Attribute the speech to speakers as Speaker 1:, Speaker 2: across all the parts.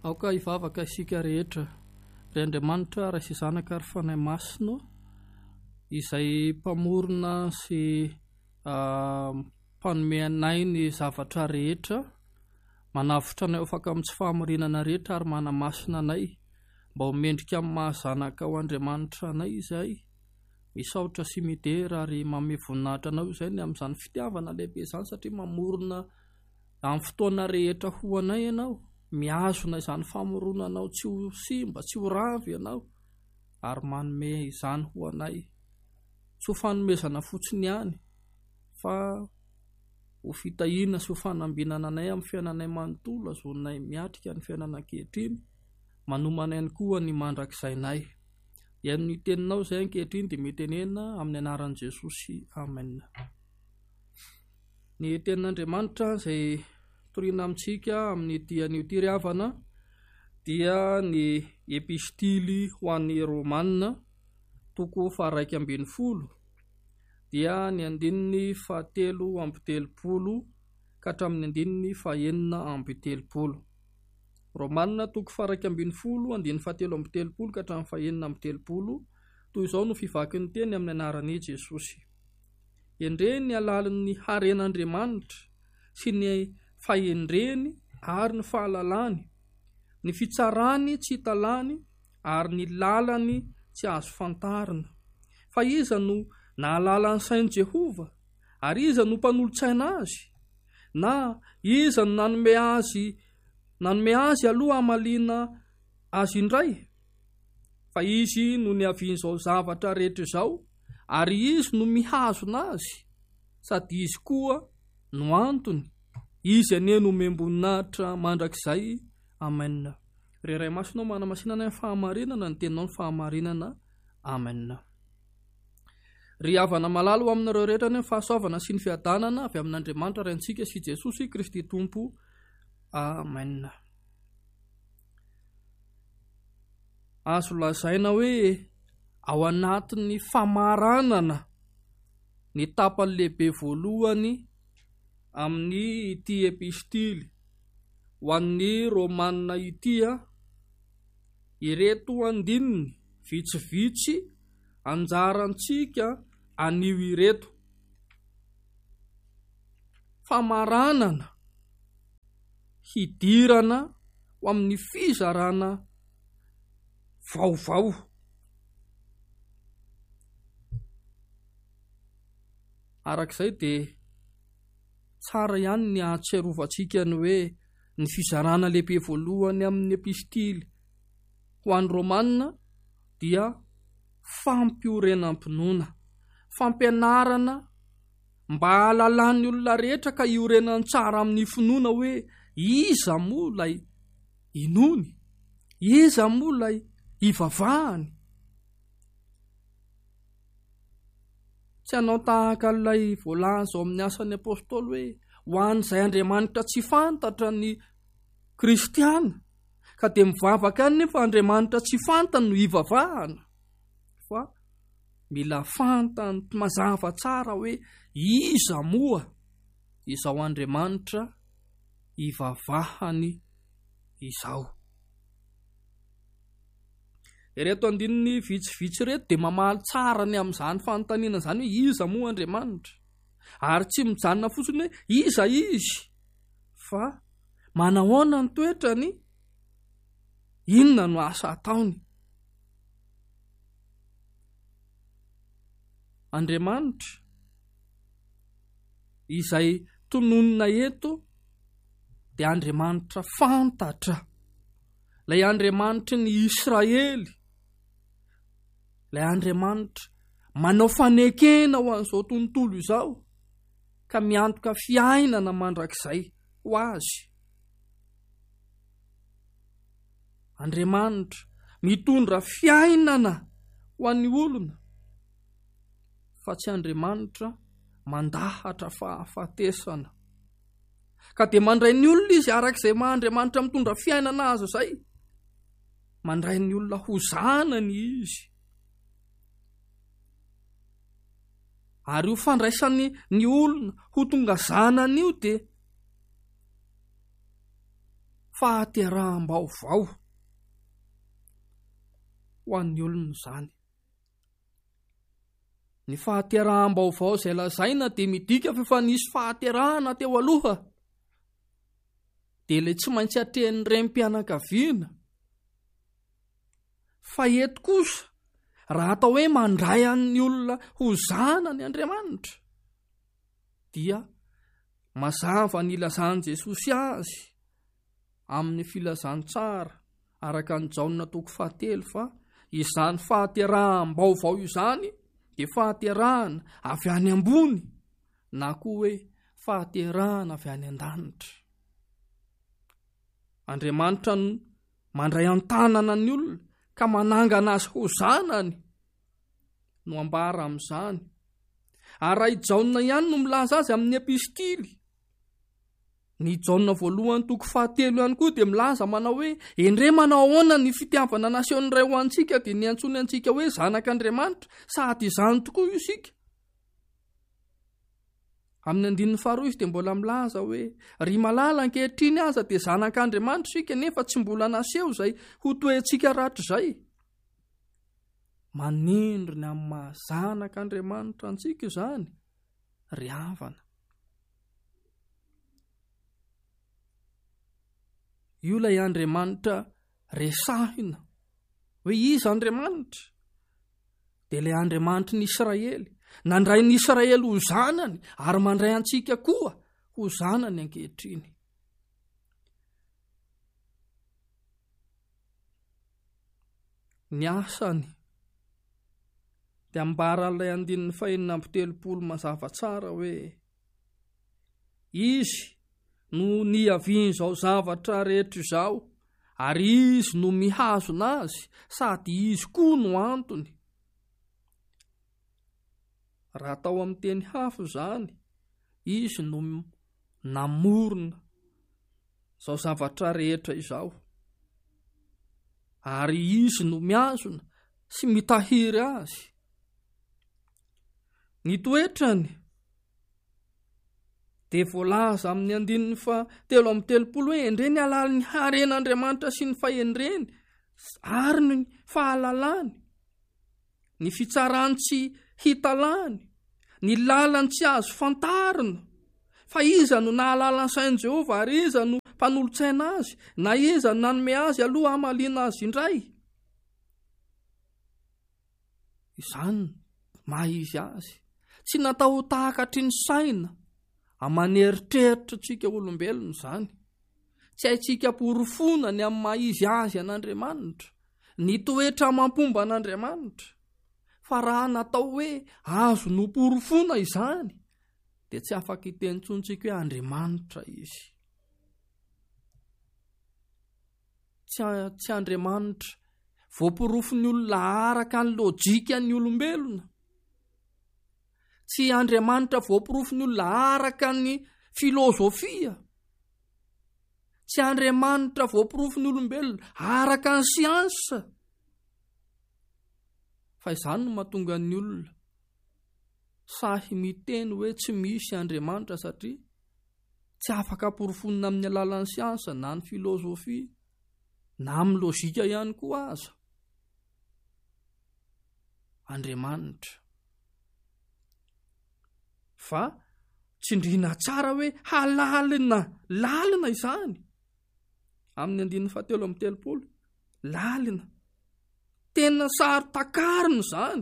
Speaker 1: aoka hivavaka isika rehetra ry Andriamanitra raisy zanaka ary fanahy masina izay mpamorona sy mpanome anay ny zavatra rehetra, manavotra anay afaka amin'ny tsy fahamorinana rehetra ary manamasina anay mba ho mendrika amin'ny mahazanaka ao Andriamanitra anay izay misaotra sy midera ary manome voninahitra anao izay ny amin'izany fitiavana lehibe izany, satria mamorona amin'ny fotoana rehetra ho anay ianao, miazona izany famoronanao tsy ho simba, tsy ho ravy ianao ary manome izany ho anay, tsy ho fanomezana fotsiny ihany fa ho fitahiana sy ho fanambinana anay amin'ny fiainanay manontolo, azonay miatrika ny fiainana ankehitriny, manomana ihany koa ny mandrakizainay. Dia ny teninao izay ankehitriny dia mitenena amin'ny anaran'i Jesosy. Amen. Ny tenin'Andriamanitra izay toriana amintsika amin'ny dian'io ry havana dia ny epistily ho an'ny Romanina, toko 1:12 dia ny 9:30 ka hatramin'ny 9:70. Romanina toko 1:12 ka hatramin'ny 9:70. Toy izao no fivakin'ny teny amin'ny anaran'i Jesosy. Endre ny alalin'ny haren'Andriamanitra sy ny fahendreny ary ny fahalalany, ny fitsarany tsy hitalany ary ny lalany tsy azo fantarina. Fa iza no nahalala ny sain'i Jehova ary iza no mpanolotsaina azy? Na iza no nanome azy aloha hamaliana azy indray? Fa izy no niavian'izao zavatra rehetra izao ary izy no mihazona azy, sady izy koa no antony. Izy anie no miamboninahitra mandrakizay. Amen. Reray masonao manamasinana ny fahamarinana, ny teninao ny fahamarinana. Amen. Ry havana malalo aminareo rehetra ny fahasoavana sy ny fiadanana avy amin'Andriamanitra ray antsika sy Jesosy Kristy Tompo. Amen. Azo lazaina hoe ao anatin'ny famaranana ny tapany lehibe voalohany amin'ny ity epistily ho an'ny Romanina ity, ireto andininy vitsivitsy anjarantsika anio ireto: famaranana, hidirana ho amin'ny fizarana vaovao. Arak'izay dia tsara ihany ny ahatsiarovantsika ny hoe ny fizarana lehibe voalohany amin'ny epistily ho an'ny Romanina dia fampiorenam-pinoana, fampianarana mba hahalalan'ny olona rehetra ka iorenany tsara amin'ny finoana hoe iza moa ilay inony, iza moa ilay ivavahany. Tsy hanao tahaka ilay voalaza ao amin'ny asan'ny apôstôly hoe ho an'izay Andriamanitra tsy fantatra ny kristiana, ka dia mivavaka any nefa Andriamanitra tsy fantany no ivavahana. Fa mila fantany mazava tsara hoe iza moa izao Andriamanitra ivavahany izao. Ireto andininy vitsivitsy reto dia mamaly tsara ny amin'izany fanontaniana izany hoe iza moa Andriamanitra, ary tsy mijanona fotsiny hoe iza izy, fa manahoana ny toetrany, inona no asa ataony. Andriamanitra izay tononina eto dia Andriamanitra fantatra, ilay Andriamanitra ny Israely, ilay Andriamanitra manao fanekena ho an'izao tontolo izao ka miantoka fiainana mandrakizay ho azy. Andriamanitra mitondra fiainana ho an'ny olona, fa tsy Andriamanitra mandahatra fahafatesana. Ka dia mandray ny olona izy arak'izay Andriamanitra mitondra fiainana azo izay, mandray ny olona ho zanany izy, ary ho fandraisany ny olona ho tonga zanany io dia fahateraham-baovao ho an'ny olona izany. Ny fahateraham-baovao izay lazaina dia midika fa nisy fahaterahana teo aloha, dia ilay tsy maintsy atrehan'ny rem-pianakaviana. Fa eto kosa, raha atao hoe mandray an'ny olona ho zanany Andriamanitra, dia mazava ny ilazany Jesosy azy amin'ny filazantsara araka ny Jaona 3 fa izany fahateraham-baovao izany dia fahaterahana avy any ambony na koa hoe fahaterahana avy any an-danitra. Andriamanitra no mandray an-tanana ny olona ka manangana azy ho zanany no ambara amin'izany. Ary i Jaona ihany no milaza azy amin'ny epistily. Ny Jaona 1:7 ihany koa dia milaza manao hoe endre manao ahoana ny fitiavana nasion iray ho antsika dia ny antsony antsika hoe zanak'Andriamanitra, sady izany tokoa io isika. Amin'ny 2 izy dia mbola milaza hoe ry malala ankehitriny aza dia zanak'Andriamanitra isika nefa tsy mbola naseho izay ho toentsika ratr'izay. Manindrony amin'ny mahazanak'Andriamanitra antsika izany ry havana. Io ilay Andriamanitra resahina hoe iza Andriamanitra, dia ilay Andriamanitra ny Israely nandray ny Israely ho zanany ary mandray antsika koa ho zanany ankehitriny. Ny asany dia ambara ilay 5:30 mazava tsara hoe izy no niaviany izao zavatra rehetra izao ary izy no mihazona azy sady izy koa no antony. Raha atao amin'ny teny hafa izany, izy no namorona izao zavatra rehetra izao ary izy no mihazona sy mitahiry azy. Ny toetrany dia voalaza amin'ny 3:30 hoe endre ny alalany haren'Andriamanitra sy ny fahendreny ary ny fahalalany, ny fitsarany tsy hitalany, ny lalany tsy azo fantarina, fa iza no nahalala ny sain'i Jehovah ary iza no mpanolotsaina azy, na iza no nanome azy aloha hamaliana azy indray. Izany maha izy azy, tsy natao tahakatry ny saina amaneritreritry tsika olombelona izany, tsy haitsika porofona ny amin'ny maha izy azy an'Andriamanitra, ny toetra mampomba an'Andriamanitra. Fa raha natao hoe azo no porofona izany, dia tsy afaka hitentsontsika hoe Andriamanitra izy. Tsy Andriamanitra voaporofony olona araka ny lojika ny olombelona. Tsy Andriamanitra voaporofony olona araka ny filozofia. Tsy Andriamanitra voaporofony olombelona araka ny siansa. Fa izany no mahatonga ny olona sahy miteny hoe tsy misy Andriamanitra satria tsy afaka porofonina amin'ny alalan'ny siansa na ny filozofia na amin'ny lojika ihany koa aza. Andriamanitra. Fa tsindrina tsara hoe lalina izany. Amin'ny 7:30 lalina. Tena saro-takarina izany.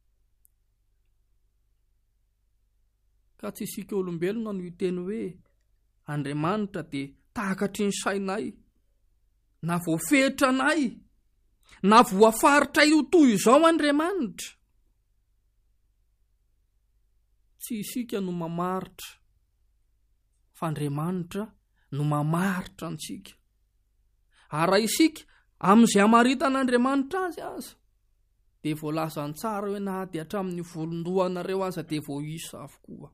Speaker 1: Ka tsy isika olombelona no hiteny hoe Andriamanitra dia tahakatry ny sainay, na voafetra anay, na voafaritra io toy izao Andriamanitra. Tsy isika no mamaritra, fa Andriamanitra no mamaritra antsika. Ary isika amin'izay hamaritana azy aza, dia voalaza ny tsara hoe na dia hatramin'ny volondohanareo aza dia voaisa avokoa.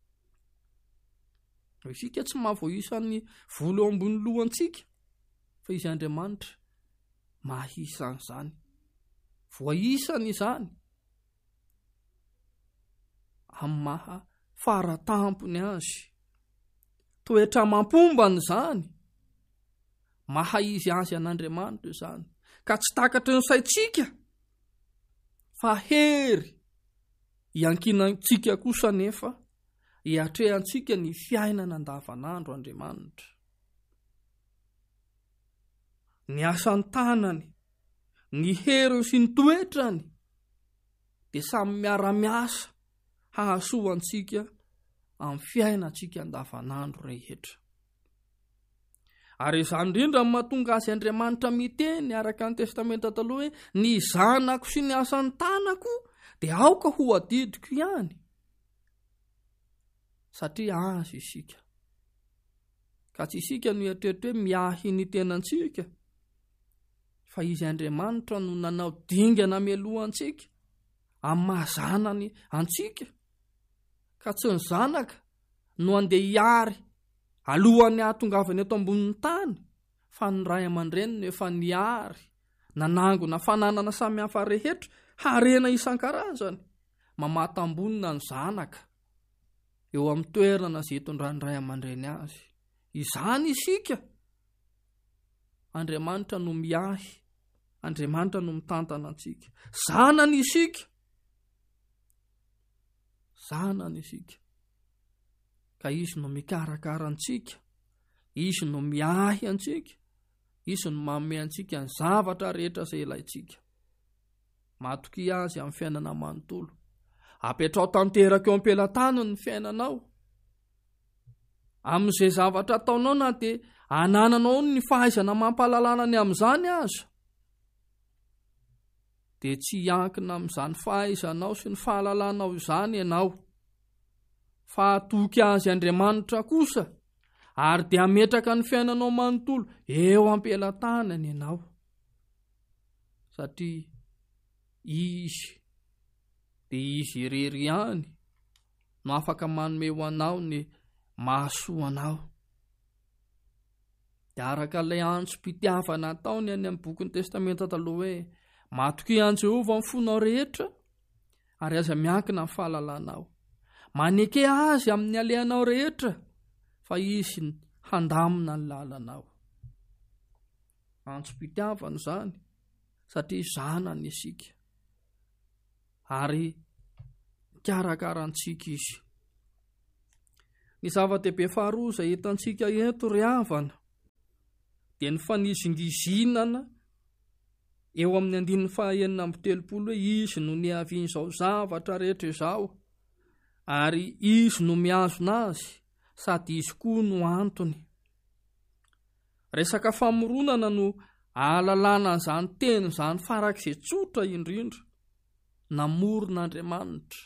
Speaker 1: Isika tsy mahavoaisa ny volo eo ambony lohantsika, fa izy Andriamanitra mahisa an'izany, voaisany izany amin'ny maha faratampony azy, toetra mampombany izany, mahay izy azy an'Andriamanitra izany ka tsy takatry ny saitsika fa hery iankinantsika kosa nefa hiatrehantsika ny fiainana andavanandro Andriamanitra. Ny asany tanany, ny heriny sy ny toetrany dia samy miara-miasa hahasoantsika amin'ny fiainantsika andavanandro rehetra. Ary izany indrindra ny mahatonga azy Andriamanitra miteny araka ny testamenta taloha hoe ny zanako sy ny asany tanako dia aoka ho adidiko ihany. Satria azy isika. Ka tsy isika no eritreritro hoe miahy ny tenantsika, fa izy Andriamanitra no nanao dingana mialohantsika amin'ny mahazanany antsika. Ka tsy ny zanaka no andeha hiary alohan'ny ahatongavany eto ambonin'ny tany, fa ny ray aman-dreny no efa niary nanangona fananana samihafa rehetra harena isan-karazany mamatambonina ny zanaka eo amin'ny toerana izay hitondrany ray aman-dreny azy. Izany isika. Andriamanitra no miahy, Andriamanitra no mitantana antsika. Zanany isika. Zanany isika. Ka izy no mikarakara antsika, izy no miahy antsika, izy no manome antsika ny zavatra rehetra izay ilaintsika. Matoky azy amin'ny fiainana manontolo. Apetrao tanteraka eo am-pelatany ny fiainanao. Amin'izay zavatra ataonao na dia anananao ny fahaizana mampahalalana ny amin'izany aza, dia tsy hiankina amin'izany fahaizanao sy ny fahalalanao izany ianao, fa atoky azy Andriamanitra kosa ary dia ametraka ny fiainanao manontolo eo am-pelatany ianao. Satria izy dia izy irery ihany no afaka manome ho anao ny mahasoa anao. Dia araka ilay antso-pitiavana ataony any amin'ny bokin'ny testamenta taloha hoe matoky an Jehovah amin'ny fonao rehetra ary aza miankina amin'ny fahalalanao. Maneke azy amin'ny alehanao rehetra fa izy handamina ny lalanao. Antso-pitiavana izany satria zanany isika ary karakarantsika izy. Ny zava-dehibe faharoa izay hitantsika eto ry havana dia ny fanizingizinana eo amin'ny 9:4 hoe izy no niavian'izao zavatra rehetra izao ary izy no miazona azy sady izy koa no antony. Resaka famoronana no ahalalana izany teny izany farak'izay tsotra indrindra. Namorona Andriamanitra,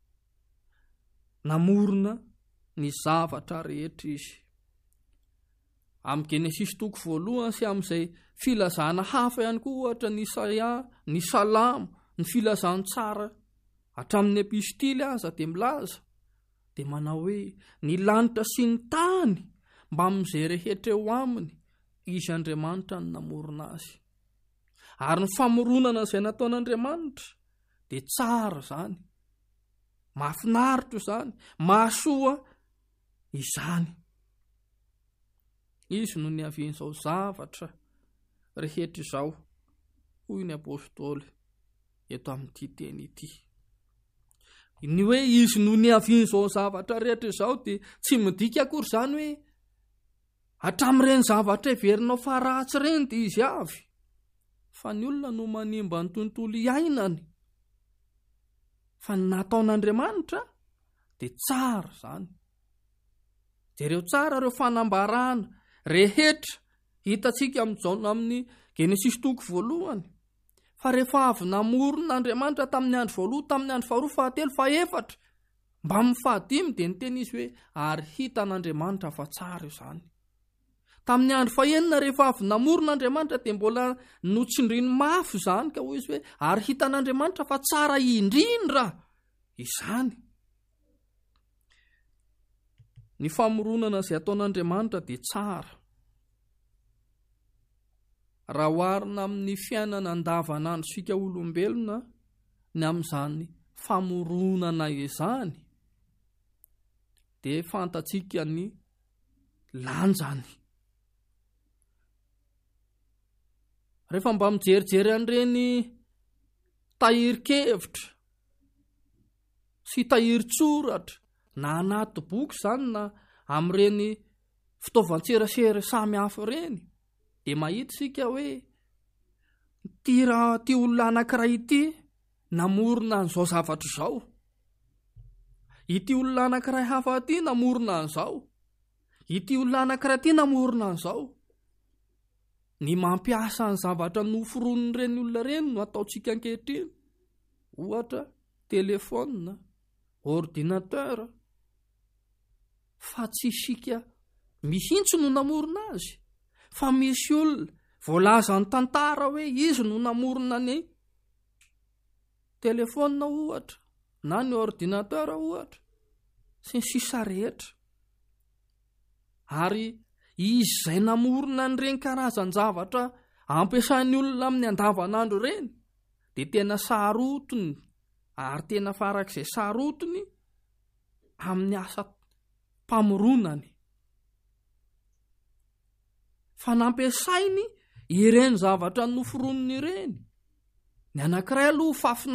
Speaker 1: namorona ny zavatra rehetra izy. Amin'ny Genesis 1 sy amin'izay filazana hafa ihany koa ohatra ny Isaia, ny Salamo, ny filazany tsara hatramin'ny epistily aza dia milaza dia manao hoe ny lanitra sy ny tany mba amin'izay rehetra eo aminy izy Andriamanitra no namorona azy. Ary ny famoronana izay nataon'Andriamanitra dia tsara izany, mahafinaritra izany, mahasoa izany. Izy no niavian'izao zavatra rehetra izao, hoy ny apôstôly eto amin'ity teny ity. Ny hoe izy no niavian'izao zavatra rehetra izao dia tsy midika akory izany hoe hatramin'ireny zavatra heverinao fa ratsy ireny dia izy avy, fa ny olona no manimba ny tontolo iainany. Fa ny nataon'Andriamanitra dia tsara izany. Jereo tsara ireo fanambarana rehetra hitantsika amin'ny Genesis 1 fa rehefa avy namoron'Andriamanitra tamin'ny andro voaloha, tamin'ny andro faharoa, fahatelo, fahaefatra, mba amin'ny fahadimy dia niteny izy hoe ary hitan'Andriamanitra fa tsara izany. Tamin'ny andro fahaenina rehefa avy namoron'Andriamanitra dia mbola notsindriny mafy izany ka hoy izy hoe ary hitan'Andriamanitra fa tsara indrindra izany. Ny famoronana izay ataon'Andriamanitra dia tsara. Raha oharina amin'ny fiainana andavanandrosika olombelona ny amin'izany famoronana izany dia fantatsika ny lanjany. rehefa mba mijerijery an'ireny tahirin-kevitra sy tahirin-tsoratra na anaty boky zany na amin'ireny fitaovan-tserasera samy hafa ireny, dia mahita isika hoe ty olona anankiray ity namorona an'izao zavatra izao, ity olona anankiray hafa ity namorona an'izao, ity olona anankiray ity namorona an'izao. Ny mampiasa ny zavatra noforon'ireny olona ireny no ataontsika ankehitriny, ohatra telefona, ordinateur, fa tsy isika mihitsy no namorona azy, fa misy olona voalaza ny tantara hoe izy no namorona ny telefona ohatra na ny ordinateur ohatra sy ny sisa rehetra. Ary izy izay namorona n'ireny karazan-javatra ampiasain'ny olona amin'ny andavanandro ireny dia tena sarotiny, ary tena farak'izay sarotiny amin'ny asa mpamoronany. Fa nampiasainy ireny zavatra noforoniny ireny. Ny anankiray aloha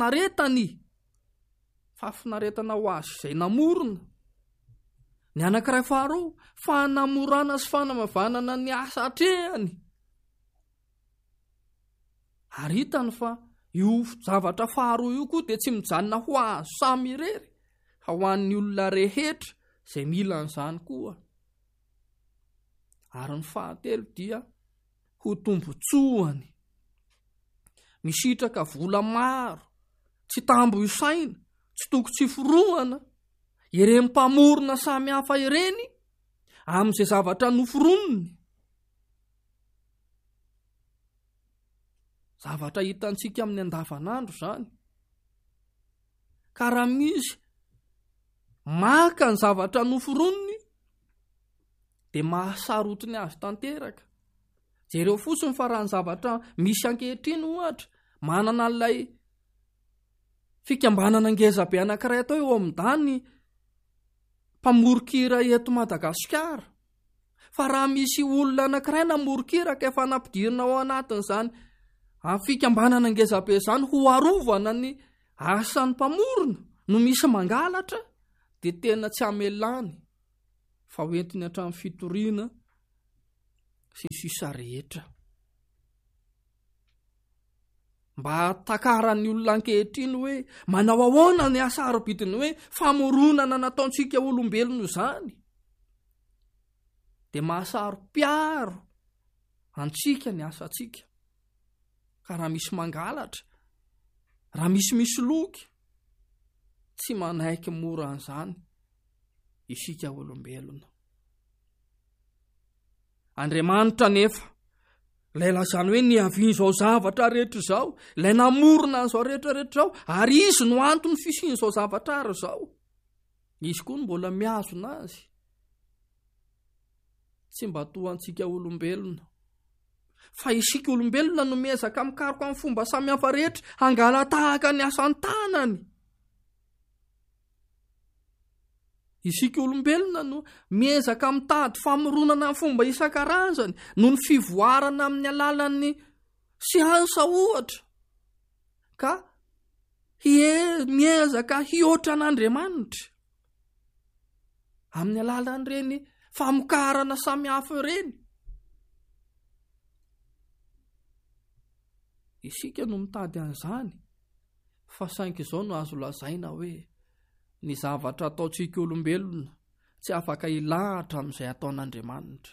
Speaker 1: fafinaretana ho azy izay namorona. Ny anankiray faharoa fanamorana sy fanamavanana ny asa hatrehany. Ary hitany fa io zavatra faharoa io koa dia tsy mijanona ho azo samy irery, fa ho an'ny olona rehetra izay mila an'izany koa. Ary ny fahatelo dia ho tombotsoany, misitraka vola maro, tsy tambo isaina, tsy toko tsy forohana, ireny mpamorona samy hafa ireny amin'izay zavatra noforoniny. Zavatra hitantsika amin'ny andavanandro zany. Ka raha misy maka ny zavatra noforoniny dia mahasarotiny azy tanteraka. Jereo fotsiny fa raha ny zavatra misy ankehitriny ohatra manana ilay fikambanana ngezabe anankiray atao eo amin'ny mpamorokira eto Madagasikara. Fa raha misy olona anankiray namorokiraka efa nampidirina ao anatin'izany fikambanana ngezabe izany ho arovana ny asan'ny mpamorona no misy mangalatra, dia tena tsy amelany fa hoentiny hatramin'ny fitoriana sy sisa rehetra. Mba takaran'ny olona ankehitriny hoe manao ahoana ny asa arobidiny hoe famoronana nataontsika olombelona izany, dia mahasaro-piaro antsika ny asantsika. Ka raha misy mangalatra, raha misy loky, tsy manaiky mora an'izany isika olombelona. Andriamanitra nefa ilay lazany hoe niavian'izao zavatra rehetra izao, ilay namorona an'izao rehetrarehetra izao, ary izy no antony fisian'izao zavatra ary izao, izy koa no mbola miazona azy. Tsy mba toa antsika olombelona, fa isika olombelona no miezaka mikaroka amin'ny fomba samihafa rehetra hangala tahaka ny asan'ny tanany. Isika olombelona no miezaka mitady famoronana amin'ny fomba isan-karazany noho ny fivoarana amin'ny alalan'ny siansa ohatra, ka miezaka hihoatra an'Andriamanitra amin'ny alalan'ireny famokarana samihafa ireny. Isika no mitady an'izany, fa saingy izao no azo lazaina hoe ny zavatra ataontsika olombelona tsy afaka hilahatra amin'izay ataon'Andriamanitra.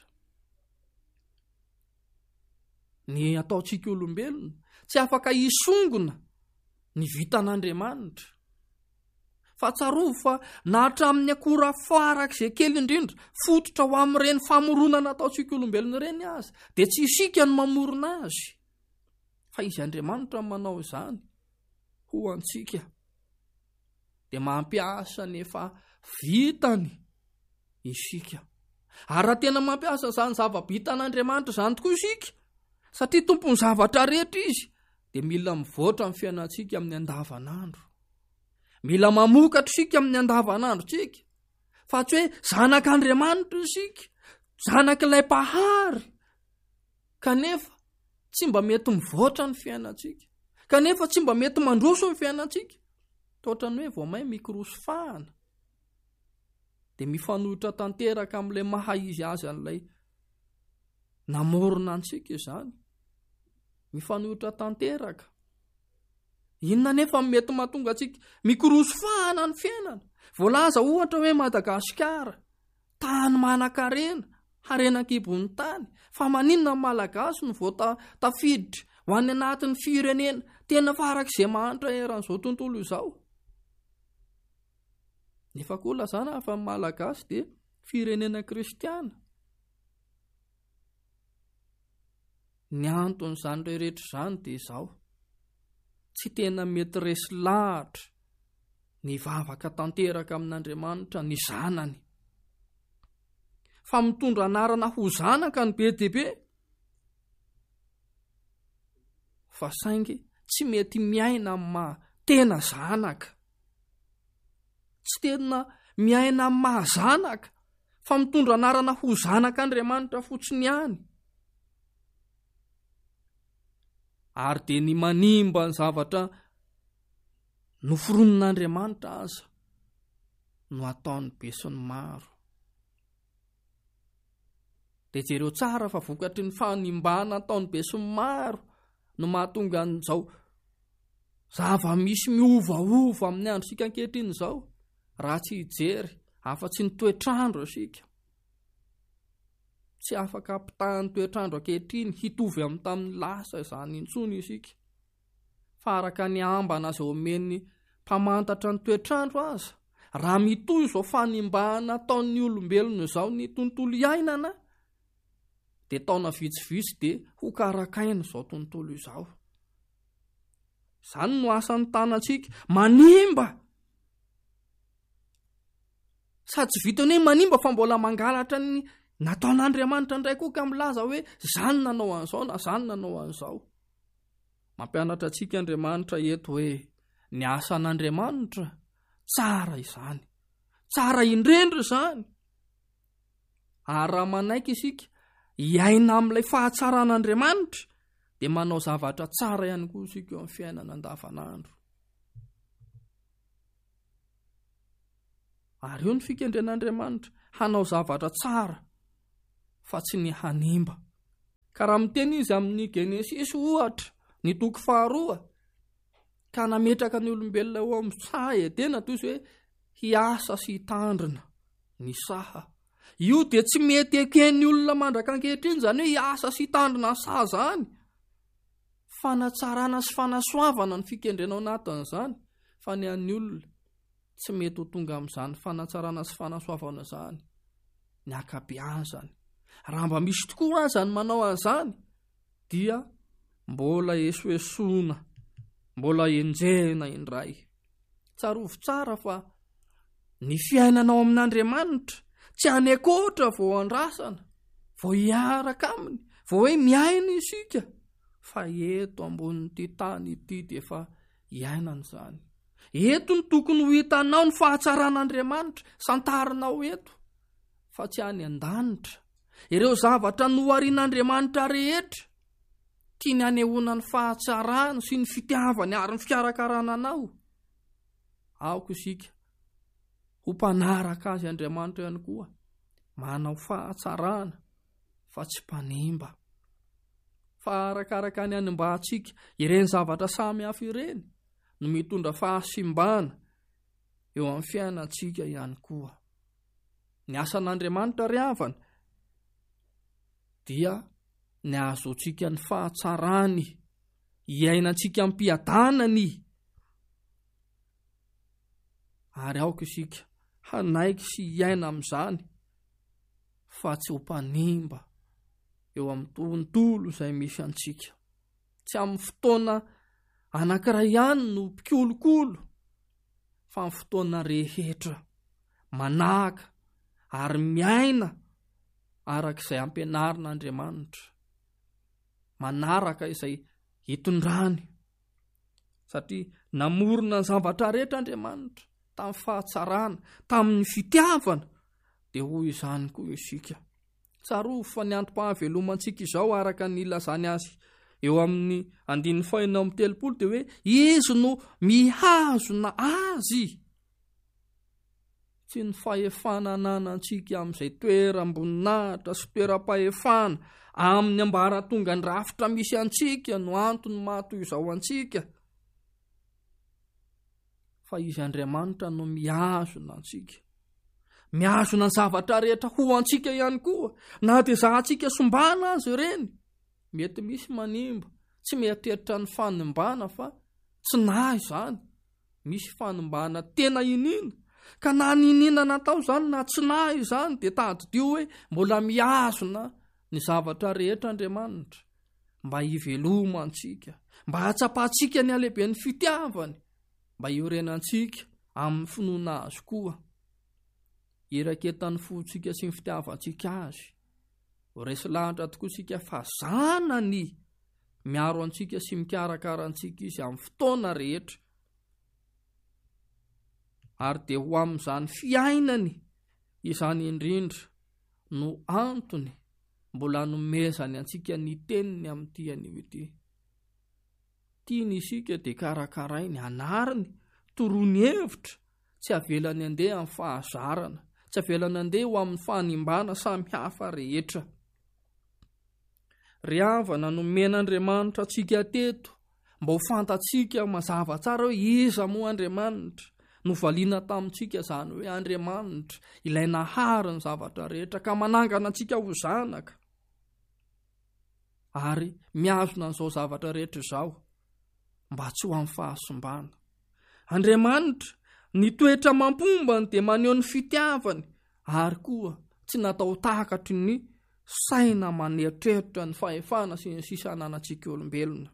Speaker 1: Ny ataontsika olombelona tsy afaka hisongona ny vitan'Andriamanitra. Fa tsaroa fa na hatramin'ny akora farak'izay kely indrindra fototra ho amin'ireny famoronana ataontsika olombelona ireny azy, dia tsy isika no mamorona azy, fa izy Andriamanitra no manao izany ho antsika. Dia mampiasa nefa vitany isika. Ary raha tena mampiasa izany zava-bitan'Andriamanitra izany tokoa isika, satria tompony zavatra rehetra izy, dia mila mivoatra amin'ny fiainantsika amin'ny andavanandro. Mila mamokatra isika amin'ny andavanandro tsika, fa tsy hoe zanak'Andriamanitra isika, zanak'ilay mpahary, kanefa tsy mba mety mivoatra ny fiainantsika, kanefa tsy mba mety mandroso ny fiainantsika, totrany hoe vao may mikrosofahana dia mifanohitra tanteraka amin'ilay maha izy azy an'ilay namorona antsika izany, mifanohitra tanteraka. Inona nefa mety mahatonga antsika mikrosofahana ny fiainana? Voalaza ohatra hoe Madagasikara tany manan-karena, harenan-kibon'ny tany, fa maninona ny malagasy no vao tafiditra ho any anatin'ny firenena tena farak'izay mahantra eran'izao tontolo izao. Nefa koa lazana fa ny malagasy dia firenena kristiana. Ny anton'izany rehetra izany dia izao: tsy tena mety resy lahatra ny vavaka tanteraka amin'Andriamanitra ny zanany, fa mitondra anarana ho zanaka ny be dia be, fa saingy tsy mety miaina amin'ny maha tena zanaka, tsy tena miaina amin'ny maha zanaka, fa mitondra anarana ho zanak'Andriamanitra fotsiny ihany. Ary dia ny manimba ny zavatra noforonon'Andriamanitra aza no ataony be sy ny maro. Dia jereo tsara fa vokatry ny fanimbana ataony be sy ny maro no mahatonga an'izao zava-misy miovaova amin'ny androsika ankehitriny izao, raha tsy hijery afa-tsy ny toetrandro isika. Tsy afaka ampitahan'ny toetrandro ankehitriny hitovy amin'ny tamin'ny lasa izany intsony isika, fa araka ny ambana izay omeny mpamantatra ny toetrandro aza, raha mitohy izao fanimbahana ataon'ny olombelona izao ny tontolo iainana, dia taona vitsivitsy dia ho karakaina izao tontolo izao. Izany no asan'ny tanantsika manimba, sady tsy vitany hoe manimba fa mbola mangalatra ny nataon'Andriamanitra indray koa ka milaza hoe izany nanao an'izao na izany nanao an'izao. Mampianatra antsika Andriamanitra eto hoe ny asan'Andriamanitra tsara izany, tsara indrindra izany. Ary raha manaiky isika hiaina amin'ilay fahatsaran'Andriamanitra dia manao zavatra tsara ihany koa isika eo amin'ny fiainana andavanandro. Ary io ny fikendren'Andriamanitra, hanao zavatra tsara fa tsy ny hanimba. Ka raha miteny izy amin'ny Genesisy ohatra ny toko 2, ka nametraka ny olombelona eo amin'ny saha Edena toy izy hoe hiasa sy hitandrina ny saha. Io dia tsy mety eken'ny olona mandraka ankehitriny izany hoe hiasa sy hitandrina ny saha izany. Fanatsarana sy fanasoavana ny fikendrena ao anatin'izany, fa ny an'ny olona tsy mety ho tonga amin'izany fanatsarana sy fanasoavana izany ny akabeazany. Raha mba misy tokoa aza ny manao an'izany dia mbola esoesoana, mbola enjehina indray. Tsarovy tsara fa ny fiainanao amin'Andriamanitra tsy hanekoatra vao andrasana, vao hiaraka aminy, vao hoe miaina isika, fa eto ambonin'ity tany ity dia efa hiainana izany. Eto ny tokony ho hitanao ny fahatsaran'Andriamanitra santarinao eto, fa tsy any an-danitra. Ireo zavatra noharian'Andriamanitra rehetra tiany hanehoana ny fahatsarany sy ny fitiavany ary ny fikarakarana anao. Aoko isika ho mpanaraka azy Andriamanitra ihany koa, manao fahatsarana fa tsy mpanimba. Fa arakaraka ny hanimbantsika ireny zavatra samy hafa ireny no mitondra fahasimbana eo amin'ny fiainantsika ihany koa. Ny asan'Andriamanitra ry havana dia ny ahazoantsika ny fahatsarany, hiainantsika ampiadanany. Ary aoka isika hanaiky sy hiaina amin'izany fa tsy ho mpanimba eo amin'ny tontolo izay misy antsika. Tsy amin'ny fotoana anankiray ihany no mpikolokolo, fa amin'ny fotoana rehetra manaka ary miaina arak'izay ampianarin'Andriamanitra, manaraka izay hitondrany. Satria namorona ny zavatra rehetra Andriamanitra tamin'ny fahatsarana, tamin'ny fitiavana, dia hoy izany koa isika. Tsarovy fa ny antom-pahavelomantsika izao araka ny ilazany azy eo amin'ny 9:30 dia hoe izy no mihazona azy tsy ny fahefanananantsika amin'izay toeram-boninahitra sy toeram-pahefana amin'ny ambaratonga ny rafitra misy antsika no antony mahatoy izao antsika, fa izy Andriamanitra no mihazona antsika, mihazona ny zavatra rehetra ho antsika ihany koa, na dia zahantsika sombana azy ireny. Mety misy manimba tsy mieritreritra ny fanimbana fa tsy nahy izany, misy fanimbana tena inina, ka na ninina natao izany na tsy nahy izany dia tadidio hoe mbola mihazona ny zavatra rehetra Andriamanitra mba hiveloma antsika, mba hatsapahantsika ny halehiben'ny fitiavany, mba hiorenantsika amin'ny finoana azy koa. Iraketan'ny fontsika sy ny fitiavantsika azy, ho resy lahatra tokoa sika fa zanany miaro antsika sy mikarakara antsika izy amin'ny fotoana rehetra, ary dia ho amin'izany fiainany izany indrindra no antony mbola nomezany antsika ny teniny amin'ity anio ity. Tiany isika dia karakarainy, anariny, torony hevitra, tsy avelany andeha amin'ny fahazarana, tsy avelany andeha ho amin'ny fanimbana samy hafa rehetra. Ry havana nomen'Andriamanitra antsika teto mba ho fantatsika mazava tsara hoe iza moa Andriamanitra, novaliana tamintsika izany hoe Andriamanitra ilay nahary ny zavatra rehetra ka manangana antsika ho zanaka, ary mihazona an'izao zavatra rehetra izao mba tsy ho amin'ny fahasombana. Andriamanitra ny toetra mampombany dia maneho ny fitiavany, ary koa tsy natao takatry ny saina maneritreritra ny fahefana sy ny sisa ananantsika olombelona.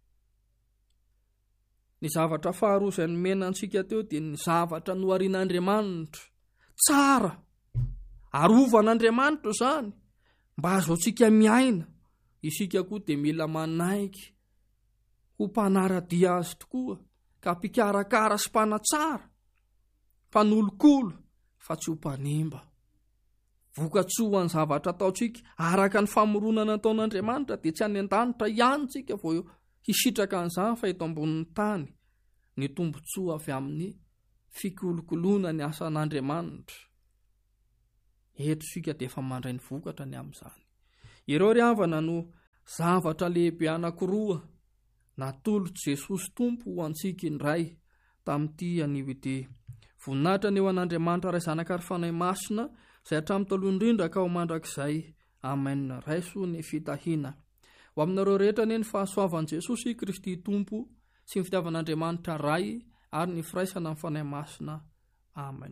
Speaker 1: Ny zavatra faharoa izay nomena antsika teo dia ny zavatra noharian'Andriamanitra tsara, arovan'Andriamanitra izany mba azaontsika miaina. Isika koa dia mila manaiky ho mpanaradia azy tokoa, ka mpikarakara sy mpanatsara, mpanolokolo fa tsy ho mpanimba. Vokatsoa ny zavatra ataontsika araka ny famoronana nataon'Andriamanitra dia tsy any an-danitra ihany tsika vao hisitraka an'izany fa eto ambonin'ny tany ny tombotsoa avy amin'ny fikolokoloana ny asan'Andriamanitra. Eto sika dia efa mandray ny vokatra ny amin'izany. Ireo ry havana no zavatra lehibe anankiroa natolotra Jesosy Tompo ho antsika indray tamin'ity anio ity. Voninahitra ny eo an'Andriamanitra ray zanaka ary fanahy masina izay hatramin'ny taloha indrindra ka ho mandrakizay. Amen. Raiso ny fitahiana ho aminareo rehetra ny fahasoavan'i Jesosy Kristy Tompo sy ny fitiavan'Andriamanitra ray ary ny firaisana amin'ny fanahy masina. Amen.